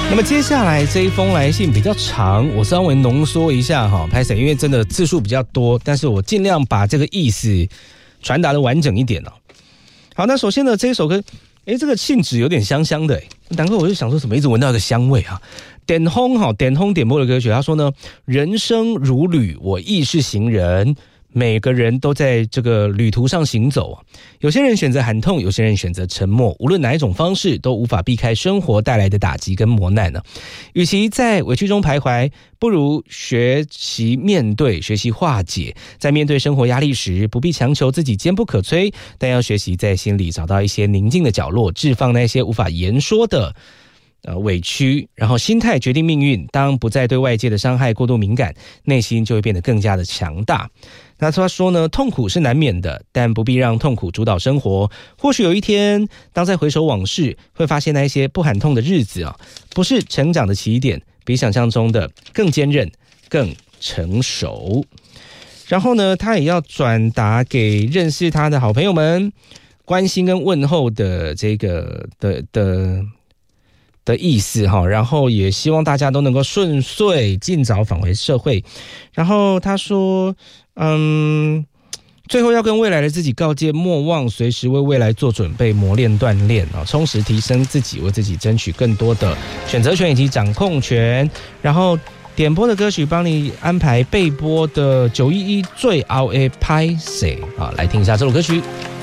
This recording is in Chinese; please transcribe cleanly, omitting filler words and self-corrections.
那么接下来这一封来信比较长，我稍微浓缩一下哈，拍摄，因为真的字数比较多，但是我尽量把这个意思传达的完整一点哦。好，那首先呢，这一首歌，这个信纸有点香香的，难怪我就想说什么，一直闻到一个香味哈。点轰点播的歌曲，他说呢，人生如旅，我亦是行人。每个人都在这个旅途上行走，有些人选择喊痛，有些人选择沉默，无论哪一种方式都无法避开生活带来的打击跟磨难呢。与其在委屈中徘徊，不如学习面对，学习化解。在面对生活压力时，不必强求自己坚不可摧，但要学习在心里找到一些宁静的角落，置放那些无法言说的委屈，然后心态决定命运。当不再对外界的伤害过度敏感，内心就会变得更加的强大。那他说呢，痛苦是难免的，但不必让痛苦主导生活。或许有一天，当再回首往事，会发现那一些不喊痛的日子啊，不是成长的起点，比想象中的更坚韧、更成熟。然后呢，他也要转达给认识他的好朋友们关心跟问候的这个的意思哈，然后也希望大家都能够顺遂，尽早返回社会。然后他说，最后要跟未来的自己告诫，莫忘随时为未来做准备，磨练锻炼啊，充实提升自己，为自己争取更多的选择权以及掌控权。然后点播的歌曲帮你安排备播的911最后的拍摄啊，来听一下这首歌曲。